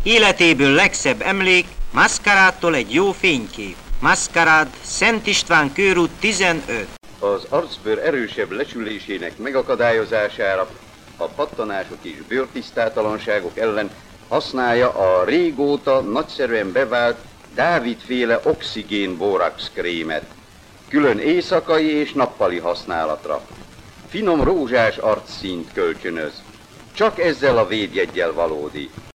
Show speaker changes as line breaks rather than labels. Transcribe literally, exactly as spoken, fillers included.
Életéből legszebb emlék, Maszkarádtól egy jó fénykép. Maszkarád, Szent István körút tizenöt.
Az arcbőr erősebb lesülésének megakadályozására, a pattanások és bőrtisztátalanságok ellen használja a régóta nagyszerűen bevált Dávid-féle oxigén bórax krémet, külön éjszakai és nappali használatra. Finom rózsás arcszínt kölcsönöz. Csak ezzel a védjeggyel valódi.